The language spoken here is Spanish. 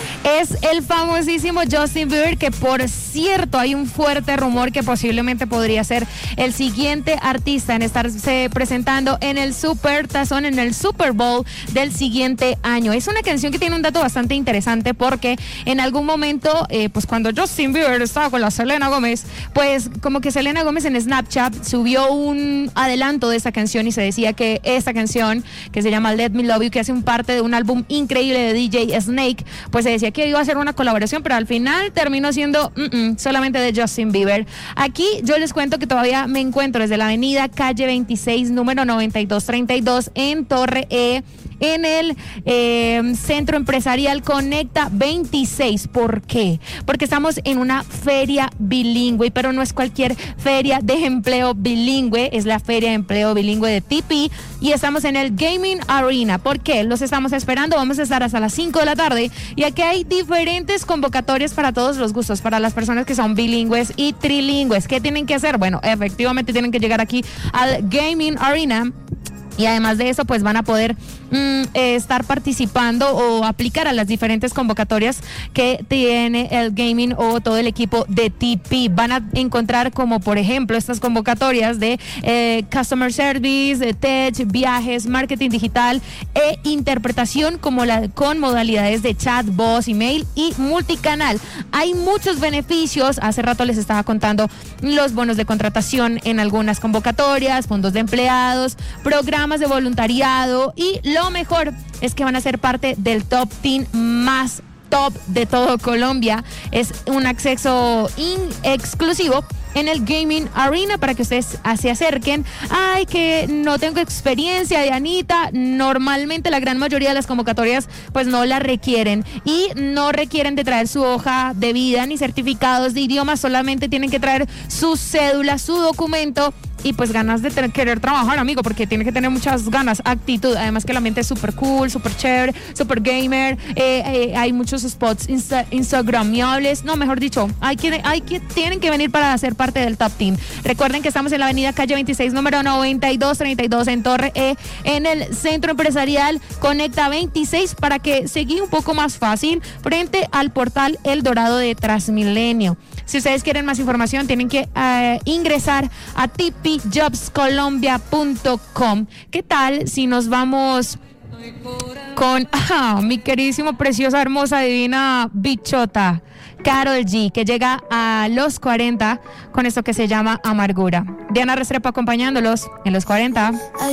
Es el famosísimo Justin Bieber, que por cierto hay un fuerte rumor que posiblemente podría ser el siguiente artista en estarse presentando en el Super Tazón, en el Super Bowl del siguiente año. Es una canción que tiene un dato bastante interesante porque en algún momento, pues cuando Justin Bieber estaba con la Selena Gómez, pues como que Selena Gómez en Snapchat subió un adelanto de esa canción y se decía que esta canción, que se llama Let Me Love You, que hace un parte de un álbum increíble de DJ Snake, pues se decía que iba a ser una colaboración, pero al final terminó siendo solamente de Justin Bieber. Aquí yo les cuento que todavía me encuentro desde la avenida Calle 26, número 9232 en Torre E, en el Centro Empresarial Conecta 26. ¿Por qué? Porque estamos en una feria bilingüe, pero no es cualquier feria de empleo bilingüe, es la feria de empleo bilingüe de TP y estamos en el Gaming Arena. ¿Por qué? Los estamos esperando, vamos a estar hasta las 5 de la tarde y aquí hay diferentes convocatorias para todos los gustos, para las personas que son bilingües y trilingües. ¿Qué tienen que hacer? Bueno, efectivamente tienen que llegar aquí al Gaming Arena. Y además de eso, pues van a poder estar participando o aplicar a las diferentes convocatorias que tiene el gaming o todo el equipo de TP. Van a encontrar como, por ejemplo, estas convocatorias de Customer Service, de Tech, viajes, marketing digital e interpretación con modalidades de chat, voz, email y multicanal. Hay muchos beneficios. Hace rato les estaba contando los bonos de contratación en algunas convocatorias, fondos de empleados, programas de voluntariado y lo mejor es que van a ser parte del top team más top de todo Colombia. Es un acceso exclusivo en el Gaming Arena para que ustedes se acerquen. Ay, que no tengo experiencia, Dianita. Normalmente la gran mayoría de las convocatorias pues no la requieren y no requieren de traer su hoja de vida ni certificados de idioma, solamente tienen que traer su cédula, su documento y pues ganas de querer trabajar, amigo, porque tiene que tener muchas ganas, actitud, además que el ambiente es súper cool, súper chévere, súper gamer, hay muchos spots instagramiables, no, mejor dicho, tienen que venir para ser parte del Top Team. Recuerden que estamos en la avenida Calle 26, número 9232 en Torre E, en el Centro Empresarial Conecta 26, para que se guíe un poco más fácil frente al portal El Dorado de Transmilenio. Si ustedes quieren más información, tienen que ingresar a tpjobscolombia.com. ¿Qué tal si nos vamos con mi queridísimo, preciosa, hermosa, divina bichota Karol G, que llega a los 40 con esto que se llama Amargura? Diana Restrepo acompañándolos en los 40.